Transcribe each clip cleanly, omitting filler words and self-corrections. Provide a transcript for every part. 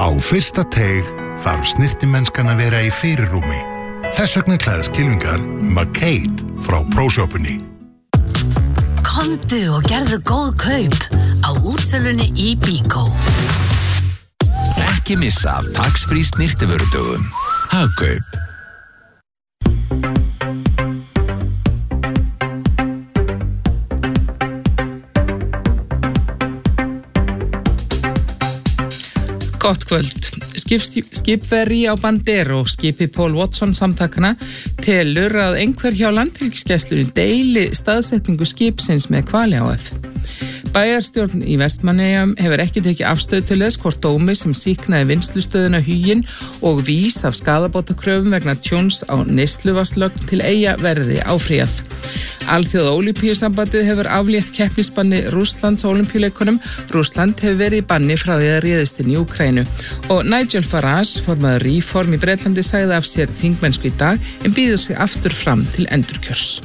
Á fyrsta teig þarf snirtimennskan að vera í fyrirrúmi. Þess vegna klæðast kylfingar McCade frá Pro-shoppunni. Komdu og gerðu góð kaup á útsölunni í Bíkó. Ekki missa af tax-free snirtivörudögum. Hagkaup. Gott kvöld. Skipverji á Bandero, skipi Paul Watson samtakana, telur að einhver hjá landhelgisgæslunni deili staðsetningu skipsins með Hvali AF. Bæjarstjórn í Vestmannaeyjum hefur ekki tekið afstöðu til þess hvort dómi sem sýknaði vinnslustöðina Huginn og vís af skaðabótakröfum vegna tjóns á neysluvatnslögn til Eyja verði áfrýjað. Alþjóða Ólympíusambandið hefur aflétt keppnisbanni Rússlands á Ólympíuleikunum. Rússland hefur verið í banni frá því að réðist inn í Úkraínu. Og Nigel Farage, formaður Reform í Bretlandi, sagði af sér þingmennsku í dag en býður sig aftur fram til endurkjörs.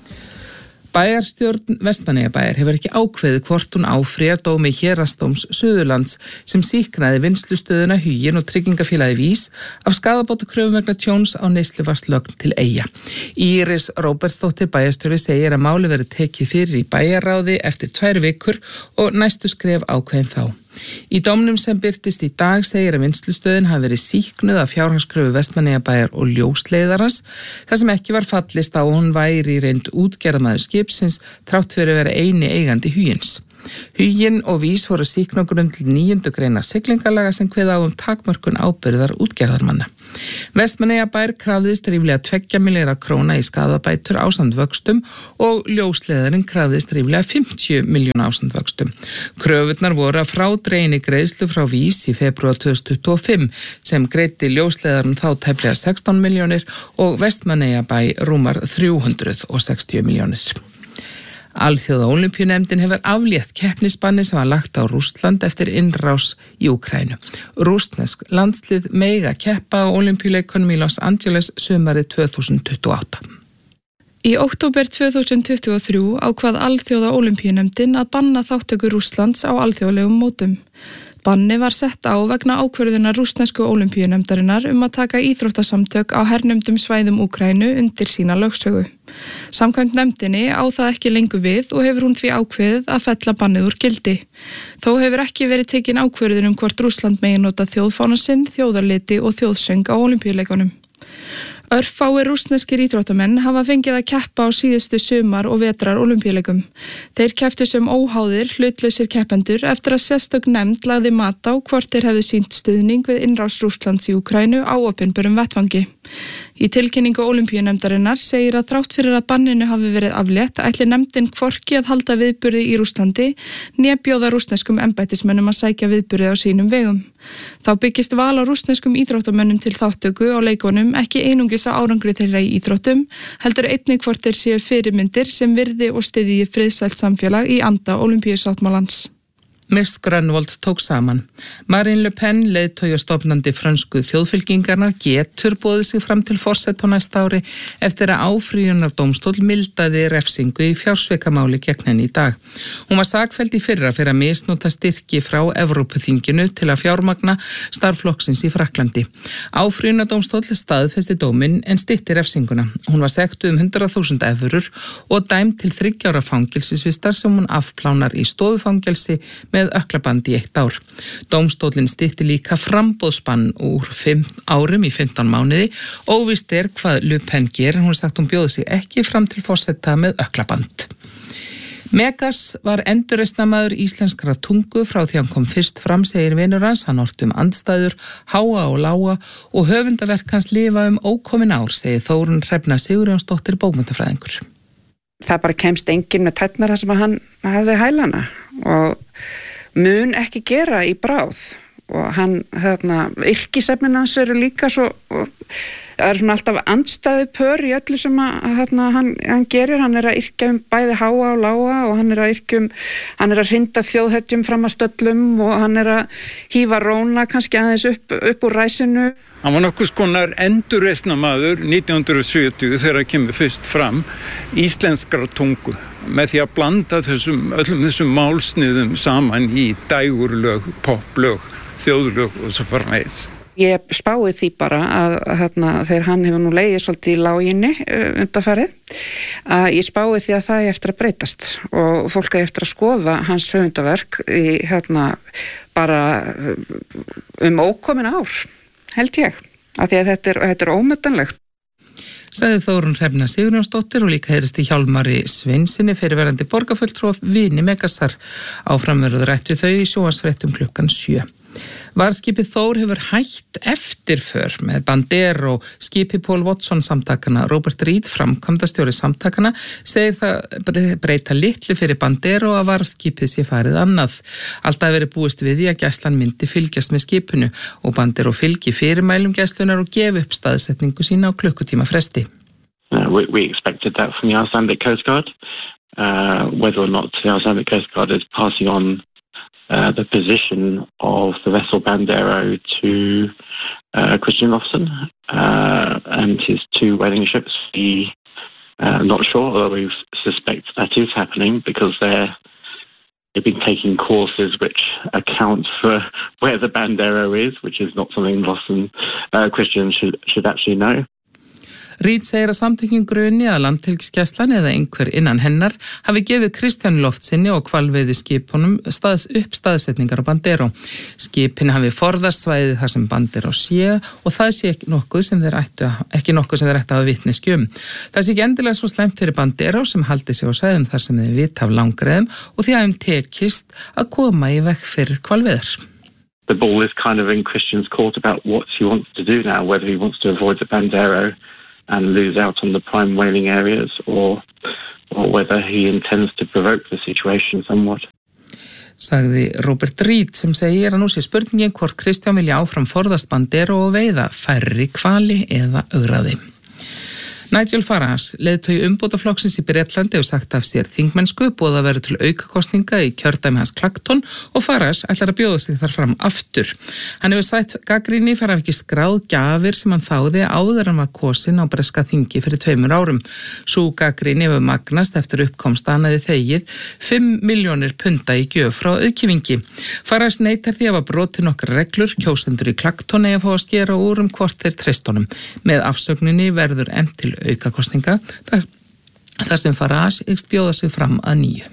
Bæjarstjórn Vestmannaeyjabæjar hefur ekki ákveðið hvort hún áfrýjar dómi Héraðsdóms Suðurlands sem sýknaði vinnslustöðina Huginn og tryggingafélagi Vís af skaðabótakröfum vegna tjóns á neysluvatnslögn til Eyja. Íris Róbertsdóttir bæjarstjóri segir að máli verið tekið fyrir í bæjarráði eftir 2 vikur og næstu skref ákveðin þá. Í dómnum sem birtist í dag segir að vinnslustöðin hafi verið sýknuð af fjárhagskröfu Vestmannaeyjabæjar og ljósleiðarans þar sem ekki var fallist á hún væri í reynd útgerðarmaður skipsins þrátt fyrir að vera eini eigandi Hugins. Huginn og Vís voru sýknuð á grundvelli 9. greinar siglingalaga sem kveða á takmörkun ábyrgðar útgerðarmanna. Vestmannaeyjabær krafðist ríflega 2 milljarða króna í skaðabætur ásamt vöxtum og ljósleiðarinn krafðist ríflega 50 milljóna ásamt vöxtum. Kröfurnar voru að frádreginni greiðslu frá Vís í febrúar 2025 sem greiddi ljósleiðarinn þá tæplega 16 milljónir og Vestmannaeyjabæ rúmar 360 milljónir. Alþjóða Ólympíunefndin hefur aflétt keppnisbanni sem var lagt á Rússland eftir innrás í Úkraínu. Rússnesk landslið mega keppa á Ólympíuleikunum í Los Angeles sumarið 2028. Í október 2023 ákvað Alþjóða Ólympíunefndin að banna þátttöku Rússlands á alþjóðlegum mótum. Banni var sett á vegna ákvörðunar rússnesku Ólympíunefndarinnar að taka íþróttasamtök á hernumdum svæðum Úkraínu undir sína lögsögu. Samkvæmt nefndinni á það ekki lengur við og hefur hún því ákveðið að fella bannið úr gildi. Þó hefur ekki verið tekin ákvörðun hvort Rússland megi nota þjóðfána sinn, þjóðarliti og þjóðsöng á Ólympíuleikunum. Örfáir rússneskir íþróttamenn hafa fengið að keppa á síðustu sumar og vetrar Ólympíuleikum. Þeir kepptu sem óháðir, hlutlausir keppendur eftir að sérstök nefnd lagði mat á hvort þeir hefðu sýnt stuðning við innrás Rússlands í Úkraínu á opinberum vettvangi. Í tilkynningu Ólympíunefndarinnar segir að þrátt fyrir að banninu hafi verið aflétt ætli nefndin hvorki að halda viðburði í Rússlandi né bjóða rússneskum embættismönnum að sækja viðburði á sínum vegum. Þá byggist val á rússneskum íþróttamönnum til þátttöku á leikunum ekki einungis á árangri þeirra í íþróttum, heldur einnig hvort þeir séu fyrirmyndir sem virði og styðji friðsælt samfélag í anda Ólympíusáttmálans. Mist Grönvold tók saman. Marine Le Pen, leiðtogi og stofnandi frönsku þjóðfylkingarnar, getur boðið sig fram til forseta á næsta ári eftir að áfrýjunardómstóll mildaði refsingu í fjársvikamáli gegn henni í dag. Hún var sakfelld í fyrra fyrir að misnota styrki frá Evrópuþinginu til að fjármagna starfflokksins í Frakklandi. Áfrýjunardómstóll staðfesti dóminn en stytti refsinguna. Hún var sektuð 100.000 evrur og dæmd til 3 ára fangelsisvistar sem hún afplánar í stofufangelsi með ökklabandi í 1 ár. Dómstóllinn stytti líka framboðsbann úr 5 árum í 15 mánuði. Óvíst hvað Le Pen gerir. Hún sagt hún bjóði sig ekki fram til forseta með ökklaband. Megas var endurreisnarmaður íslenskra tungu frá því hann kom fyrst fram, segir vinur hans. Hann orti andstæður, háa og lága og höfundaverk hans lifa ókomin ár, segir Þórunn Hrefna Sigurjónsdóttir bókmenntafræðingur. Það bara kemst enginn með tærnar þar sem hann hafði hælana og mun ekki gera í bráð og hann, yrkisefnin hans eru líka svo, það er svona alltaf andstæðu pör í öllu sem hann gerir. Hann er að yrkja bæði háa og lága og hann er að hrinda þjóðhetjum fram að stöllum og hann er að hífa róna kannski aðeins upp úr ræsinu. Hann var nokkurs konar endurreisnarmaður 1970 þegar hann kemur fyrst fram íslenskra tungu með því að blanda öllum þessum málsniðum saman í dægurlög, poplög, þjóðlög og svo framvegis. Ég spái því bara að þegar hann hefur nú legið svolítið í láginni undanfarið, að ég spái því að það er eftir að breytast og fólk er eftir að skoða hans höfundaverk í bara ókomin ár, held ég, af því að þetta er ómetanlegt. Sagði Þórunn Hrefna Sigurjónsdóttir og líka heyrist í Hjálmari Sveinsinni fyrirverandi borgarfulltrúa Vini Megasar. Áfram verður rætt við þau í sjónvarpsfréttum 7:00. Varðskipið Þór hefur hætt eftirför með Bandero. Skipi Paul Watson samtakana. Robert Reed, framkvæmdastjóri samtakana, segir það breyta litlu fyrir Bandero að varðskipið sé farið annað. Alltaf verið búist við því að gæslan myndi fylgjast með skipinu og Bandero fylgi fyrirmælum gæslunar og gefi upp staðsetningu sína á klukkutíma fresti. We expected that from the Icelandic Coast Guard. Whether or not the Icelandic Coast Guard is passing on the position of the vessel Bandero to Christian Lofson and his 2 whaling ships. We not sure, although we suspect that is happening because they've been taking courses which account for where the Bandero is, which is not something Lofson Christian should actually know. Reed segir að samtökin gruni að landhelgisgæslan eða einhver innan hennar hafi gefið Kristjáni Loftsinni og hvalveiði skipunum upp staðsetningar á Bandero. Skipin hafi forðast svæðið þar sem Bandero sé og það sé ekki nokkuð sem þeir ættu að hafa vitneskju um. Það sé ekki endilega svo slæmt fyrir Bandero sem haldi sig á svæðum þar sem þeir vita af langreiðum og því að þeim tekist að koma í veg fyrir hvalveiðar. The ball is kind of in Christian's court about what he wants to do now, whether he wants to avoid the Bandero and lose out on the prime whaling areas or whether he intends to provoke the situation somewhat. Sagði Robert Reed sem segir að nú sé spurningin hvort Kristján vilja áfram forðast Bandero og veiða færri hvali eða ögraði. Nigel Farage, leiðtogi umbótaflokksins í Bretlandi, hefur sagt af sér þingmennsku, boðað verður til aukakosninga í kjördæmi hans Clacton og Farage ætlar að bjóða sig þar fram aftur. Hann hefur sætt gagnrýni fyrir að ekki skráð gjafir sem hann þáði áður en var kosinn á breska þingi fyrir 2 árum. Sú gagnrýni hefur magnast eftir uppkomst annaði þegið 5 milljónir punda í gjöf frá auðkýfingi. Farage neitar því að broti nokkrar reglur, kjósendur í Clacton eigi að fá að skera úr hvort þeir treysta honum. Með afsögninni verður efnt til aukakostninga þar sem Farage hyggst bjóða sig fram að nýju.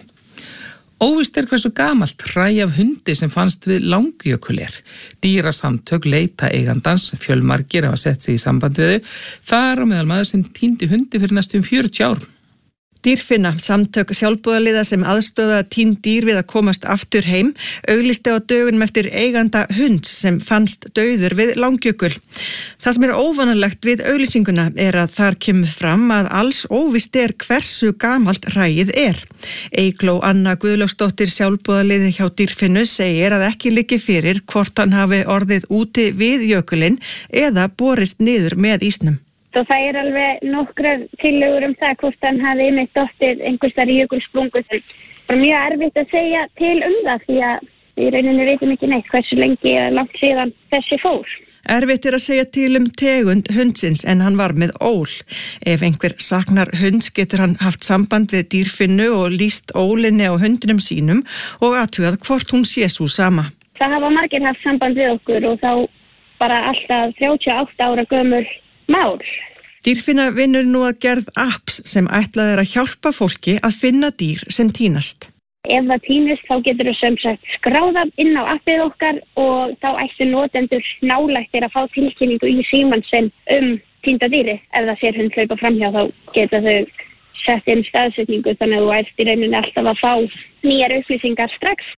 Óvíst hversu gamalt hræ af hundi sem fannst við Langjökul er. Dýrasamtök leita eigandans, fjölmargir hafa sett sig í samband við þau, þar á meðal maður sem týndi hundi fyrir næstum 40 árum. Dýrfinna, samtök sjálfboðaliða sem aðstöða týnd dýr við að komast aftur heim, auglisti á dögunum eftir eiganda hunds sem fannst dauður við Langjökul. Það sem er óvanalegt við auglýsinguna er að þar kemur fram að alls óvíst hversu gamalt hræið er. Eygló Anna Guðlaugsdóttir sjálfboðaliði hjá Dýrfinnu segir að ekki liggi fyrir hvort hann hafi orðið úti við jökulinn eða borist niður með ísnum. Og það er alveg nokkrar tillögur það hvort hann hafi einmitt dottið einhverstaðar í jökulsprungu. Það er mjög erfitt að segja til það því að í rauninni veitum ekki neitt hversu lengi eða langt síðan þessi fór. Erfitt er að segja til tegund hundsins en hann var með ól. Ef einhver saknar hunds getur hann haft samband við Dýrfinnu og lýst ólinni á hundinum sínum og athugað hvort hún sé sú sama. Það hafa margir haft samband við okkur og þá bara alltaf 38 ára gömul mál. Dýrfinna vinnur nú að gerð apps sem ætlað er að hjálpa fólki að finna dýr sem týnast. Ef það týnist þá getur þau sem sagt skráða inn á appið okkar og þá ættu notendur nálægtir að fá tilkynningu í símann sinn týnda dýri. Ef það sér hund hlaupa framhjá þá geta þau sett inn staðsetningu þannig að þú ert í rauninni alltaf að fá nýjar upplýsingar strax.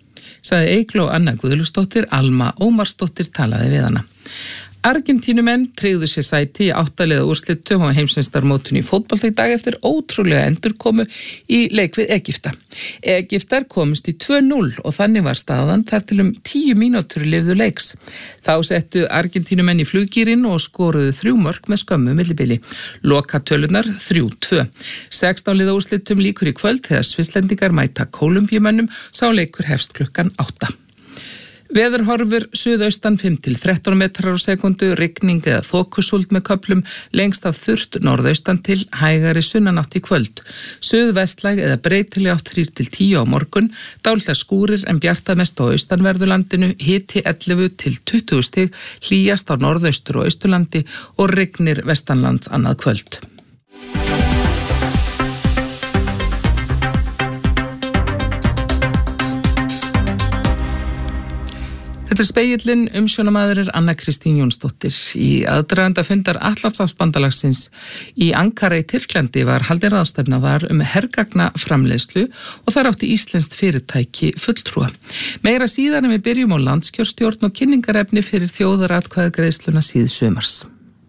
Sagði Eygló Anna Guðlaugsdóttir, Alma Ómarsdóttir talaði við hana. Argentínumenn tryggðu sér sæti í 8 liða úrslitum á heimsmeistarmótinu í fótbolta í dag eftir ótrúlega endurkomu í leik við Egypta. Egyptar komust í 2-0 og þannig var staðan þar til 10 mínútur lifðu leiks. Þá settu Argentínumenn í fluggýrin og skoruðu 3 mörk með skömmu millibili. Lokatölunar 3-2. 16 liða úrslitum líkur í kvöld þegar Svisslendingar mæta Kólumbíumönnum, sá leikur hefst klukkan 8. Veðurhorfur suðaustan 5-13 metrar á sekundu, rigning eða þokusúld með köflum, lengst af þurrt norðaustan til, hægari sunnanátt í kvöld. Suðvestlæg eða breytileg átt 3-10 á morgun, dálitlar skúrir en bjartað mest á austanverðurlandinu, hiti 11-20 stig, hlýjast á norðaustur og austurlandi og rignir vestanlands annað kvöld. Þetta Spegillinn, umsjónamaður Anna Kristín Jónsdóttir. Í aðdraganda fundar Atlantshafsbandalagsins í Ankara í Tyrklandi var haldin ráðstefna þar hergagnaframleiðslu og þar átti íslenskt fyrirtæki fulltrúa. Meira síðan en við byrjum á landskjörstjórn og kynningarefni fyrir þjóðaratkvæðagreiðsluna síðsumars.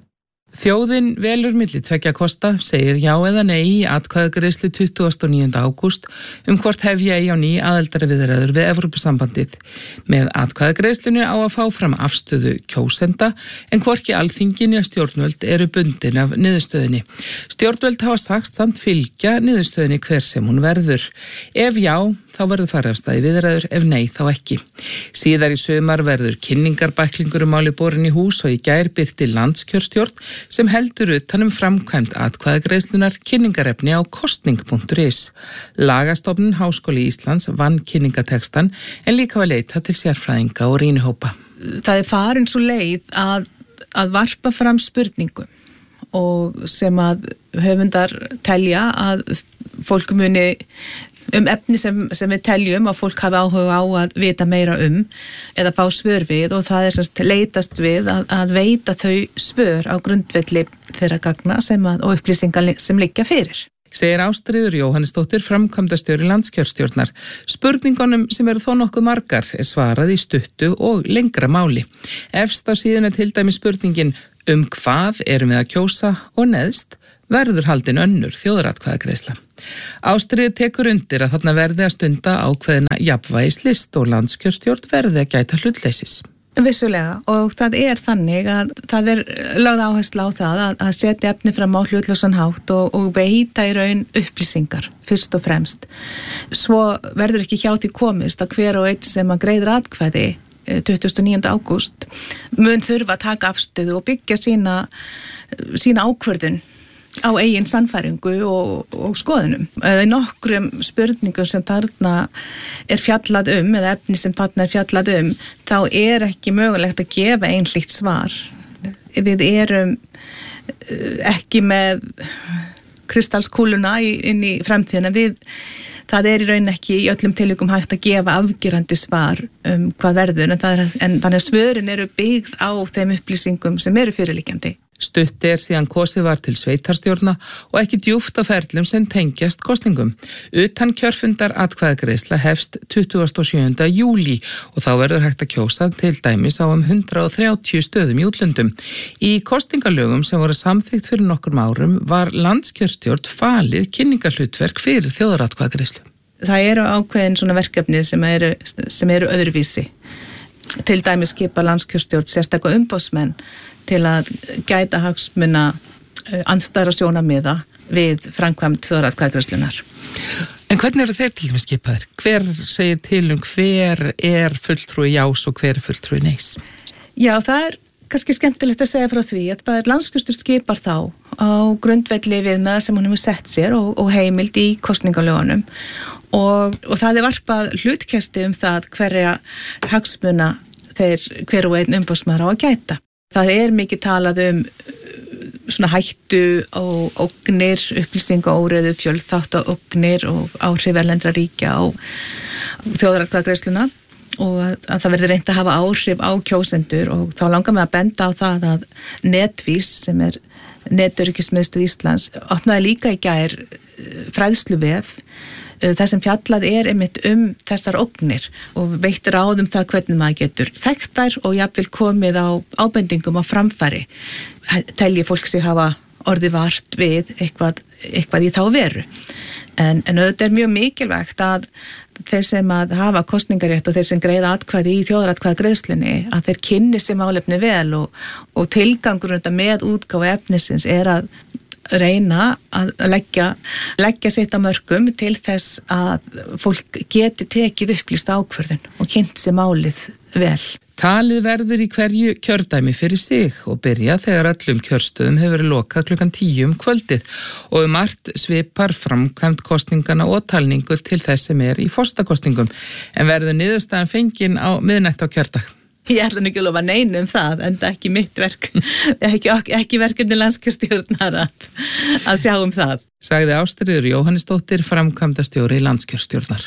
Þjóðin velur milli tveggja kosta, segir já eða nei í atkvæðagreiðslu 29. ágúst hvort hefja eigi á ný aðildarviðræður við Evrópusambandið. Með atkvæðagreiðslunni á að fá fram afstöðu kjósenda en hvorki alþingi né stjórnvöld eru bundin af niðurstöðunni. Stjórnvöld hafa sagt samt fylgja niðurstöðunni hver sem hún verður. Ef já, þá verður farið af stað í viðræður, ef nei, þá ekki. Síðar í sumar verður kynningarbæklingur máli borin í hús og í gær birti landskjörstjórn sem heldur utan framkvæmd atkvæðagreiðslunar kynningarefni á kostning.is. Lagastofnun Háskóli Íslands vann kynningatekstan en líka var leitað til sérfræðinga og rýnihópa. Það farin svo leið að varpa fram spurningum og sem að höfundar telja að fólk muni efni sem við teljum að fólk hafi áhuga á að vita meira eða fá svör við og það semst leitast við að veita þau svör á grundvelli þeirra gagna og upplýsingar sem liggja fyrir. Segir Ástríður Jóhannesdóttir, framkvæmdastjóri landskjörstjórnar. Spurningunum sem eru þó nokkuð margar svarað í stuttu og lengra máli. Efst á síðuna til dæmis spurningin hvað erum við að kjósa og neðst verður haldin önnur þjóðaratkvæðagreiðsla. Ástríður tekur undir að þarna verði að stunda ákveðina jafnvægislist og landskjörstjórn verði að gæta hlutleysis. Vissulega og það þannig að það lögð áherslu á það að setja efni fram á hlutlausan hátt og veita í raun upplýsingar fyrst og fremst. Svo verður ekki hjá því komist að hver og einn sem að greiðir atkvæði 29. ágúst mun þurfa að taka afstöðu og byggja sína ákvörðun á eigin sannfæringu og skoðunum. Eða í nokkrum spurningum sem þarna fjallað eða efni sem þarna fjallað þá ekki mögulegt að gefa einhlíkt svar. Við erum ekki með kristalskúluna inn í framtíðina. Það í raun ekki í öllum tilvikum hægt að gefa afgerandi svar hvað verður, en þannig að svörin eru byggð á þeim upplýsingum sem eru fyrirliggjandi. Stutti síðan kosið var til sveitarstjórna og ekki djúpt á ferlum sem tengjast kosningum. Utan kjörfundar atkvæðagreiðsla hefst 27. júlí og þá verður hægt að kjósa til dæmis á 130 stöðum í útlöndum. Í kosningalögum sem voru samþykkt fyrir nokkrum árum var landskjörstjórn falið kynningahlutverk fyrir þjóðaratkvæðagreiðslu. Það eru ákveðin svona verkefni sem eru öðruvísi. Til dæmis skipa landskjörstjórn sérstaka umboðsmenn til að gæta hagsmuna andstæðra sjónarmiða við framkvæmd þjóðaratkvæðagreiðslunnar. En hvernig eru þeir til dæmis skipaðir? Hver segir til hver fulltrúi jás og hver fulltrúi neys? Já, það kannski skemmtilegt að segja frá því að bara landskjörstjórn skipar þá á grundvelli viðmiða sem hún hefur sett sér og heimild í kosningalögunum og það varpað hlutkesti það hverja hagsmuna hver og einn umboðsmaður á að gæta. Það mikið talað svona hættu og ógnir, upplýsingaóreiðu, fjölþáttaógnir og áhrif erlendra ríkja á þjóðaratkvæðagreiðsluna og að það verði reynt að hafa áhrif á kjósendur og þá langar mig að benda á það að Netvís sem Netöryggismiðstöð Íslands opnaði líka í gær fræðsluvef það sem fjallað einmitt þessar ógnir og veittir ráðum það hvernig maður getur þekkt þær og jafnvel komið á ábendingum á framfæri telji fólk sig hafa orðið vart við eitthvað í þá veru en auðvitað mjög mikilvægt að þeir sem að hafa kosningarétt og þeir sem greiða atkvæði í þjóðaratkvæðagreiðslunni að þeir kynni sér málefni vel og tilgangur með útgáfu efnisins að reyna að leggja sitt á mörkum til þess að fólk geti tekið upplýst ákvörðun og kynnt sér málið vel. Talið verður í hverju kjördæmi fyrir sig og byrja þegar öllum kjörstöðum hefur verið lokað klukkan 10 kvöldið og margt svipar framkvæmd kosningana og talningu til þess sem í forsetakosningum en verður niðurstaðan fengin á miðnætti á kjördag. Ég ætla nú ekki að lofa neinu það, en það ekki mitt verk, ekki verkefni landskjörstjórnar að sjá það. Sagði Ástríður Jóhannesdóttir, framkvæmdastjóri landskjörstjórnar.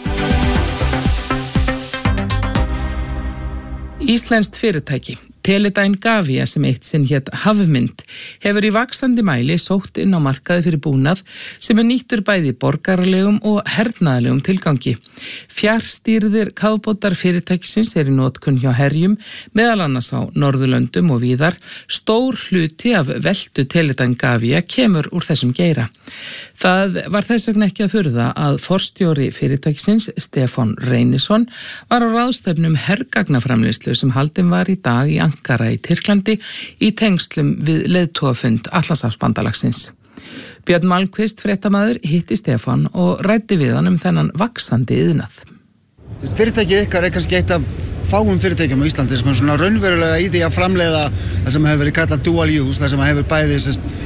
Íslenskt fyrirtæki, Teledyne Gavia sem eitt sinn hét Hafmynd, hefur í vaxandi mæli sótt inn á markaði fyrir búnað sem nýttur bæði borgaralegum og hernaðalegum tilgangi. Fjarstýrðir kafbátar fyrirtækisins í notkun hjá herjum, meðal annars á Norðurlöndum og víðar. Stór hluti af veltu Teledyne Gavia kemur úr þessum geira. Það var þess vegna ekki að furða að forstjóri fyrirtækisins, Stefán Reynisson, var á ráðstefnum hergagnaframleiðslu sem haldin var í dag í Ankara í Tyrklandi í tengslum við leiðtogafund Atlantshafsbandalagsins. Björn Malmqvist, fréttamaður, hitti Stefán og ræddi við hann þennan vaxandi iðnað. Fyrirtækið ykkar kannski eitt af fáum fyrirtækjum á Íslandi sem svona raunverulega í því að framleiða það sem hefur verið kallað dual use, það sem hefur bæði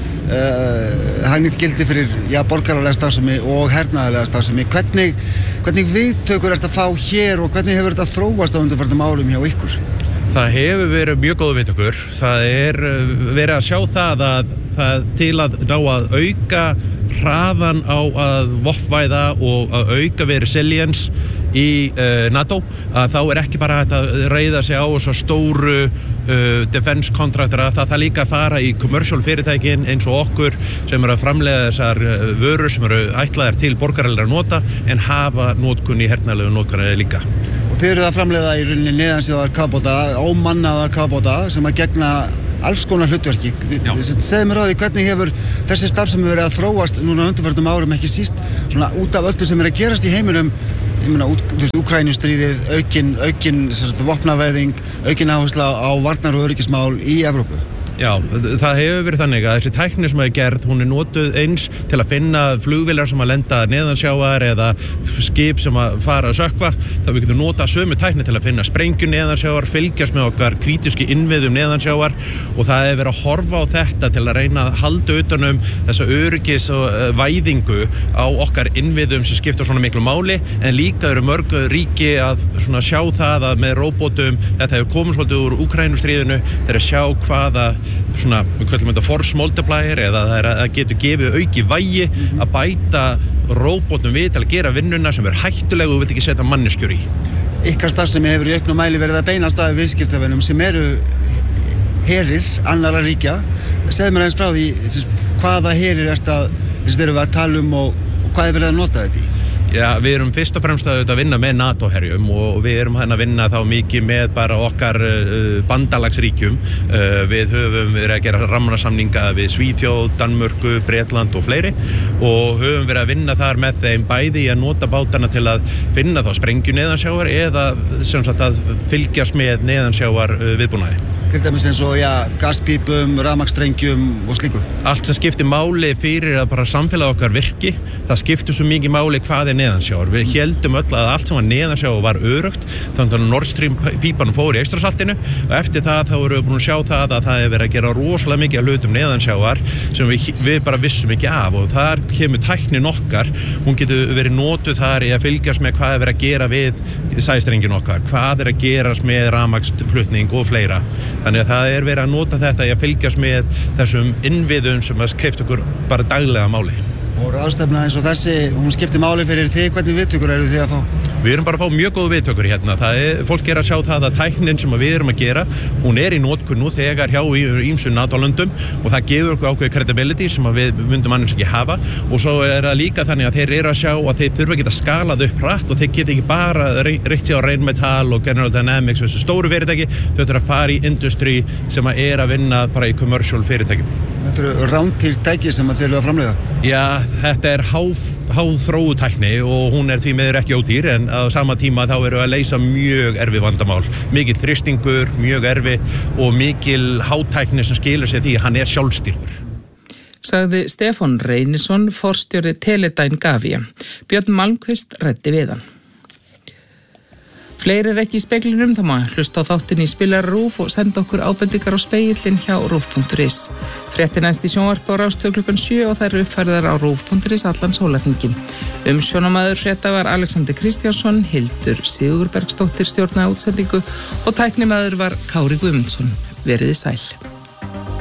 hagnýtt gildi fyrir borgaralega starfsemi og hernaðarlega starfsemi. Hvernig viðtökur ertu að fá hér og hvernig hefur þetta þróast á undanfarnum árum hjá ykkur? Það hefur verið mjög góð viðtökur. Það verið að sjá það að það til að ná að auka hraðan á að vopnvæða og að auka resilience í NATO, að þá ekki bara hægt að reiða sig á svo stóru defense kontraktora, það líka að fara í commercial fyrirtækin eins og okkur sem að framleiða þessar vörur sem ætlaðar til borgaralegra nota en hafa notkun í hernaðarlegu notkunni líka. Og þið eruð að framleiða í rauninni neðansjáðar kafbáta, ómannaða kafbáta sem að gegna alls konar hlutverki. Segðu mér á því hvernig hefur þessi starfsemi verið að þróast núna undanfarnum árum, ekki síst svona út af öllu sem að gerast í heiminum. Ég meina, Úkraínustríðið, aukin vopnavæðing, aukin áhersla á varnar- og öryggismál í Evrópu. Já, það hefur verið þannig að þessi tækni sem hefur gerð, hún notuð eins til að finna flugvélar sem að lenda neðansjávar eða skip sem að fara að sökkva. Það við getum notað sömu tækni til að finna sprengju neðansjávar, fylgjast með okkar krítíski innviðum neðansjávar og það hefur verið að horfa á þetta til að reyna að halda utanum þessa öryggis og væðingu á okkar innviðum sem skipta svona miklu máli, en líka eru mörg ríki að svona sjá það að með róbótum, þetta hefur komið svolítið úr Úkrænustríðinu, þeir að sjá hvaða svona, við kallum þetta force multiplier eða það getur gefið auki vægi að bæta róbótum við til að gera vinnuna sem hættuleg og þú vilt ekki setja manneskjur í. Ykkar starfsemi hefur í auknum mæli verið að beinast að viðskiptavinum sem eru herir annarra ríkja. Segðu mér aðeins frá því hvaða herir erum við að tala um og hvað er verið að nota þetta í? Já, við erum fyrst og fremst að vinna með NATO-herjum og við erum að vinna þá mikið með bara okkar bandalagsríkjum. Við höfum verið að gera rammasamninga við Svíþjóð, Danmörku, Bretland og fleiri og höfum verið að vinna þar með þeim bæði í að nota bátana til að finna þá sprengju neðansjávar eða sem sagt að fylgjast með neðansjávar viðbúnaði. Til dæmis eins og gaspípum, rafmagnsstrengjum og slíku. Allt sem skiptir máli fyrir að bara samfélag okkar virki, það skiptir svo mikið máli hvað neðansjávar. Við héldum öll að allt sem var neðansjávar var örugt, þannig að Nord Stream pípan fór í Eystrasaltinu og eftir það þá erum við búin að sjá það að það hefur verið að gera rosalega mikið af hlutum neðansjávar sem við bara vissum ekki af og þar kemur tæknin okkar, hún getur verið notuð þar í að fylgjast með hvað er verið að gera við sæstrengin okkar, hvað er að gerast með rafmagnsflutning og fleira. Þannig að það er verið að nota þetta í að fylgjast með þessum innviðum sem að skipta okkur bara daglega máli. Og ráðstefna eins og þessi, hún skiptir máli fyrir þig, hvernig viðtökur eru þið að fá? Við erum bara að fá mjög góð viðtökur hérna. Fólk að sjá það að tæknin sem við erum að gera, hún í notkun nú þegar hjá ýmsum NATO-löndum og það gefur okkur ákveðið credibility sem við myndum annars ekki hafa og svo það líka þannig að þeir eru að sjá að þeir þurfa að geta skalað upp hratt og þeir geta ekki bara reynt sig á Rheinmetall og General Dynamics og þessu stóru fyrirtæki, þau þurfa að fara í industry sem að vinna bara í commercial fyrirtækjum. Þetta eru rándýr tæki sem að þeir eru að framleiða? Já, þetta er háþróuð tækni og hún því miður ekki ódýr en á sama tíma þá eru að leysa mjög erfið vandamál. Mikil þrýstingur, mjög erfitt og mikil hátækni sem skilur sig því að hann sjálfstýrður. sagði Stefán Reynisson, forstjóri Teledyne Gavia. Björn Malmqvist ræddi við hann. Fleiri ekki í speglinum, þá má hlusta á þáttin í Spilar RÚV og senda okkur ábendingar á spegillin hjá rúv.is. Fréttir næst í sjónvarpi á Rás 2 klukkan 7 og þær eru uppfærðar á rúv.is allan sólarhringinn. Umsjónamaður frétta var Alexander Kristjánsson, Hildur Sigurbergsdóttir stjórnaði útsendingu og tæknimaður var Kári Guðmundsson. Veriði sæl.